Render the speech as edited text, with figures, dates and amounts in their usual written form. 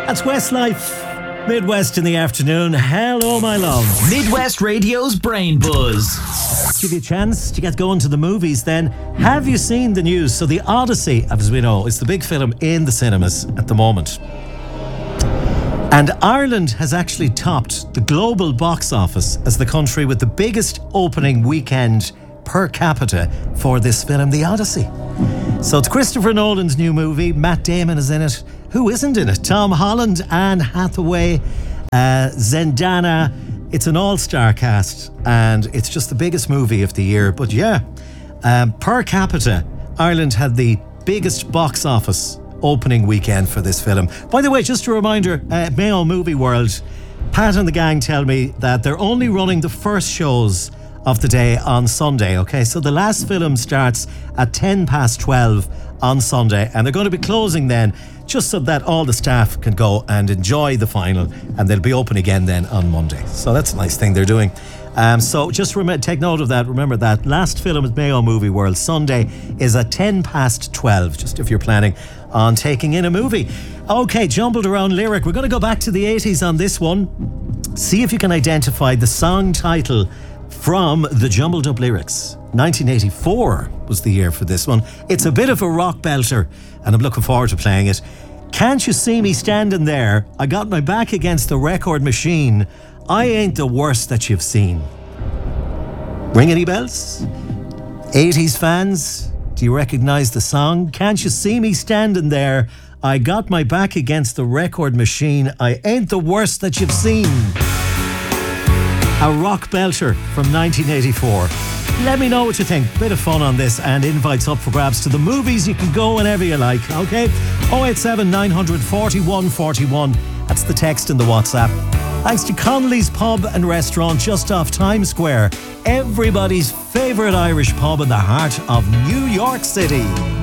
That's Westlife, Midwest in the afternoon. Hello, my love. Midwest Radio's Brain Buzz. Give you a chance to get going to the movies then. Have you seen the news? So The Odyssey, as we know, is the big film in the cinemas at the moment. And Ireland has actually topped the global box office as the country with the biggest opening weekend per capita for this film, The Odyssey. So it's Christopher Nolan's new movie. Matt Damon is in it. Who isn't in it? Tom Holland, Anne Hathaway, Zendaya. It's an all-star cast, and it's just the biggest movie of the year. But yeah, per capita, Ireland had the biggest box office opening weekend for this film. By the way, just a reminder, Mayo Movie World, Pat and the gang tell me that they're only running the first shows of the day on Sunday, okay? So the last film starts at 12:10 on Sunday, and they're going to be closing then, just so that all the staff can go and enjoy the final, and they'll be open again then on Monday. So that's a nice thing they're doing. So just take note of that. Remember that last film at Mayo Movie World Sunday is at 12:10, just if you're planning on taking in a movie. Okay, jumbled around lyric. We're going to go back to the 80s on this one. See if you can identify the song title from the jumbled up lyrics. 1984 was the year for this one. It's a bit of a rock belter, and I'm looking forward to playing it. Can't you see me standing there? I got my back against the record machine. I ain't the worst that you've seen. Ring any bells? 80s fans, do you recognise the song? Can't you see me standing there? I got my back against the record machine. I ain't the worst that you've seen. A rock belter from 1984. Let me know what you think. Bit of fun on this, and invites up for grabs to the movies. You can go whenever you like, okay? 087 940 141. That's the text and the WhatsApp. Thanks to Connolly's Pub and Restaurant just off Times Square. Everybody's favourite Irish pub in the heart of New York City.